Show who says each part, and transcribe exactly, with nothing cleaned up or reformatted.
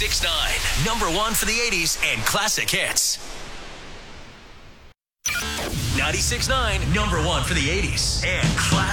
Speaker 1: ninety-six point nine, number one for the eighties and classic hits. ninety-six point nine, number one for the eighties and classic